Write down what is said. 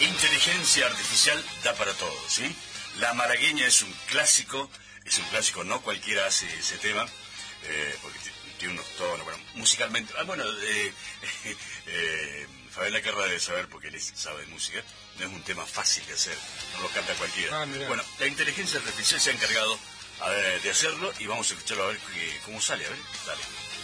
Inteligencia artificial da para todo, ¿sí? La Malagueña es un clásico, no cualquiera hace ese tema, porque tiene unos tonos, bueno, musicalmente, Fabián Lacarra debe saber porque él sabe de música, no es un tema fácil de hacer, no lo canta cualquiera. Bueno, la inteligencia artificial se ha encargado de hacerlo y vamos a escucharlo a ver cómo sale, a ver, dale.